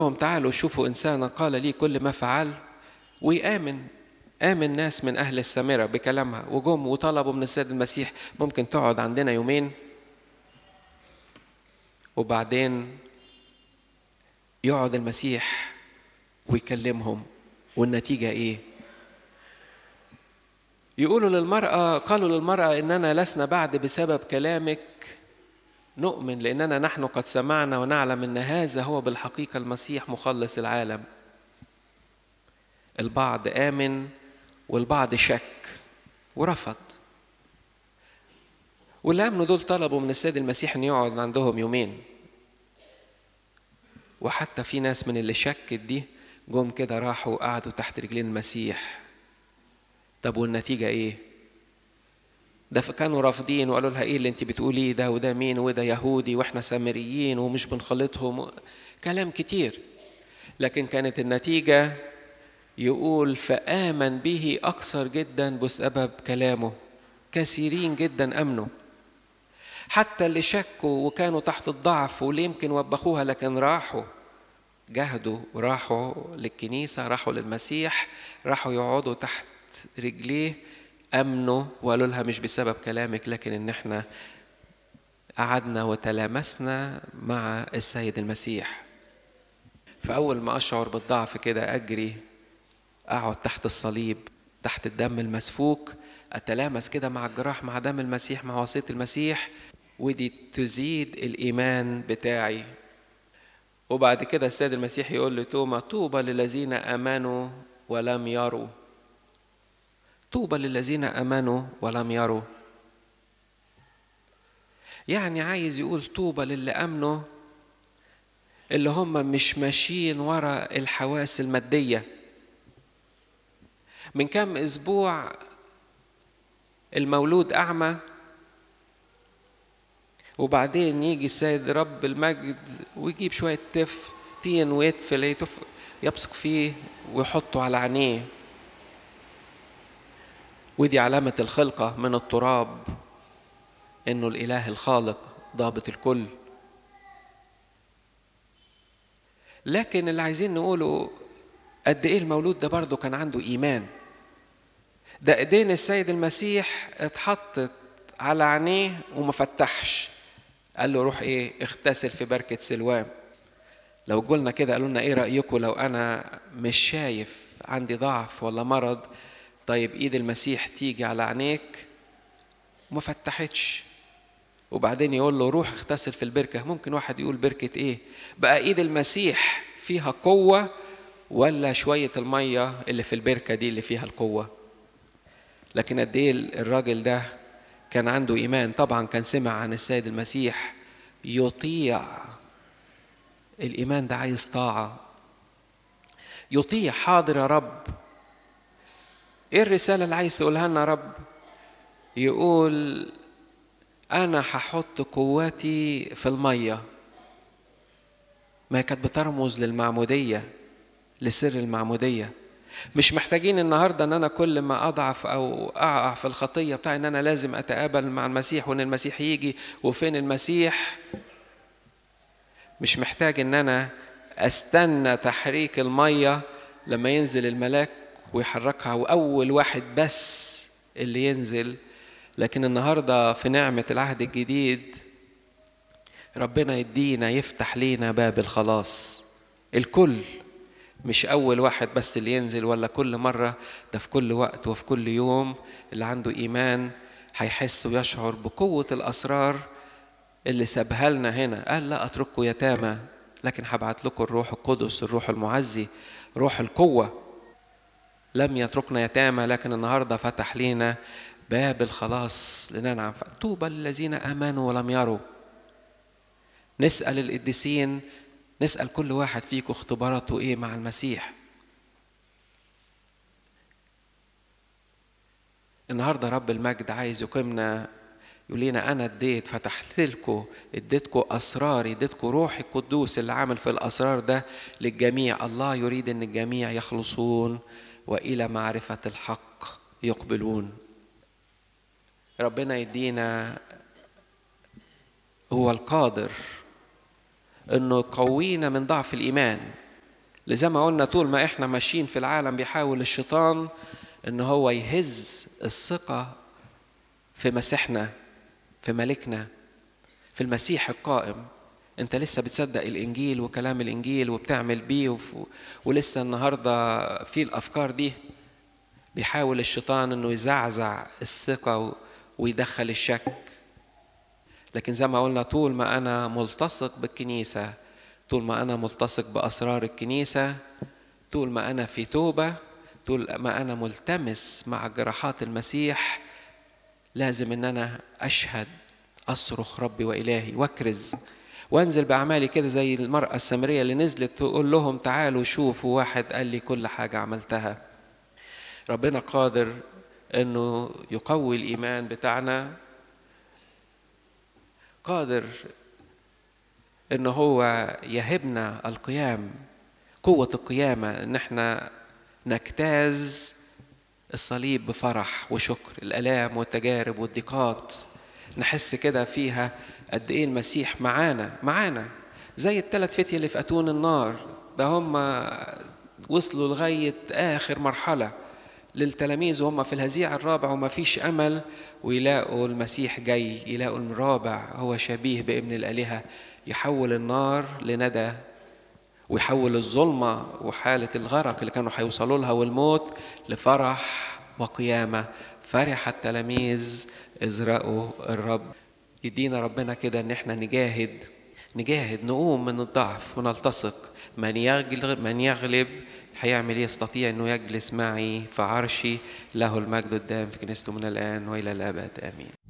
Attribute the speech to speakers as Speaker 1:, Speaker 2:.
Speaker 1: لهم تعالوا شوفوا إنسانا قال لي كل ما فعل، آمن ناس من أهل السامرة بكلامها، وجم وطلبوا من السيد المسيح ممكن تقعد عندنا يومين. وبعدين يقعد المسيح ويكلمهم، والنتيجة إيه؟ قالوا للمرأة إننا لسنا بعد بسبب كلامك نؤمن، لأننا نحن قد سمعنا ونعلم أن هذا هو بالحقيقة المسيح مخلص العالم. البعض آمن والبعض شك ورفض. واللي آمنوا دول طلبوا من السيد المسيح أن يقعد عندهم يومين. وحتى في ناس من اللي شكت دي جم كده راحوا قعدوا تحت رجلين المسيح. طب والنتيجة إيه؟ ده كانوا رافضين وقالوا لها إيه اللي أنت بتقوليه ده، وده مين، وده يهودي وإحنا سامريين ومش بنخلطهم، كلام كتير. لكن كانت النتيجة يقول فآمن به أكثر جدا بسبب كلامه، كثيرين جدا أمنوا. حتى اللي شكوا وكانوا تحت الضعف واللي يمكن وبخوها، لكن راحوا جهدوا وراحوا للكنيسة، راحوا للمسيح، راحوا يقعدوا تحت رجليه، أمنوا وقالوا لها مش بسبب كلامك، لكن إن احنا قعدنا وتلامسنا مع السيد المسيح. فأول ما أشعر بالضعف كده أجري أقعد تحت الصليب، تحت الدم المسفوك، أتلامس كده مع الجراح، مع دم المسيح، مع وصية المسيح، ودي تزيد الإيمان بتاعي. وبعد كده السيد المسيح يقول لتوما طوبى للذين آمنوا ولم يروا. طوبى للذين آمنوا ولم يروا، يعني عايز يقول طوبى للي آمنوا، اللي هم مش ماشيين ورا الحواس المادية. من كام أسبوع المولود أعمى، وبعدين يجي السيد رب المجد ويجيب شوية طين ويتفل يبصق فيه ويحطه على عينيه، ودي علامة الخلقة من التراب، إنه الإله الخالق ضابط الكل. لكن اللي عايزين نقوله قد إيه المولود ده برضه كان عنده إيمان. ده إيدين السيد المسيح اتحطت على عينيه وما فتحش، قال له روح إيه اغتسل في بركة سلوام. لو قلنا كده قالوا لنا إيه رأيكم لو أنا مش شايف، عندي ضعف ولا مرض، طيب إيد المسيح تيجي على عينيك وما فتحتش، وبعدين يقول له روح اغتسل في البركة. ممكن واحد يقول بركة إيه؟ بقى إيد المسيح فيها قوة ولا شوية المية اللي في البركة دي اللي فيها القوة؟ لكن قد إيه الراجل ده كان عنده إيمان. طبعا كان سمع عن السيد المسيح يطيع. الإيمان ده عايز طاعة، يطيع. حاضر يا رب، إيه الرسالة اللي عايز تقولها لنا يا رب؟ يقول أنا هحط قوتي في المية. ما هي كانت بترمز للمعمودية، لسر المعمودية. مش محتاجين النهاردة ان انا كل ما اضعف او اقع في الخطية بتاعي ان انا لازم اتقابل مع المسيح وان المسيح يجي. وفين المسيح؟ مش محتاج ان انا استنى تحريك المية لما ينزل الملاك ويحركها واول واحد بس اللي ينزل. لكن النهاردة في نعمة العهد الجديد ربنا يدينا يفتح لينا باب الخلاص. الكل، مش أول واحد بس اللي ينزل ولا كل مرة، ده في كل وقت وفي كل يوم. اللي عنده إيمان هيحس ويشعر بقوة الأسرار اللي سابها لنا هنا. قال لا أترككم يتامى، لكن هبعت لكم الروح القدس، الروح المعزي، روح القوة. لم يتركنا يتامى، لكن النهاردة فتح لنا باب الخلاص لننعم. طوبى للذين آمنوا ولم يروا. نسأل القديسين، نسأل كل واحد فيكم اختباراته ايه مع المسيح. النهارده رب المجد عايز يقيمنا، يقول لنا انا فتحت لكم، اديتكم اسراري، اديتكم روحي القدوس اللي عامل في الاسرار ده للجميع. الله يريد ان الجميع يخلصون والى معرفة الحق يقبلون. ربنا يدينا، هو القادر انه يقوينا من ضعف الايمان. لزي ما قلنا طول ما احنا ماشيين في العالم بيحاول الشيطان ان هو يهز الثقة في مسيحنا، في ملكنا، في المسيح القائم. انت لسه بتصدق الانجيل وكلام الانجيل وبتعمل بيه ولسه النهاردة في الافكار دي. بيحاول الشيطان انه يزعزع الثقة ويدخل الشك. لكن زي ما قلنا طول ما انا ملتصق بالكنيسة، طول ما انا ملتصق باسرار الكنيسة، طول ما انا في توبة، طول ما انا ملتمس مع جراحات المسيح، لازم ان انا اشهد، اصرخ ربي والهي واكرز وانزل باعمالي كده زي المرأة السامرية اللي نزلت تقول لهم تعالوا شوفوا واحد قال لي كل حاجة عملتها. ربنا قادر انه يقوي الايمان بتاعنا، قادر ان هو يهبنا القيام، قوة القيامة، ان احنا نجتاز الصليب بفرح وشكر، الآلام والتجارب والضيقات نحس كده فيها قد ايه المسيح معانا زي الثلاث فتية اللي في أتون النار. ده هم وصلوا لغاية آخر مرحلة للتلاميذ وهم في الهزيع الرابع وما فيش أمل، ويلاقوا المسيح جاي، يلاقوا الرابع هو شبيه بابن الآلهة يحول النار لندى، ويحول الظلمة وحالة الغرق اللي كانوا هيوصلوا لها والموت لفرح وقيامة. فرح التلاميذ إذ رأوا الرب. يدينا ربنا كده ان احنا نجاهد نقوم من الضعف ونلتصق. من يغلب هيعمل يستطيع انه يجلس معي في عرشي، له المجد الدائم في كنيسته من الآن وإلى الأبد آمين.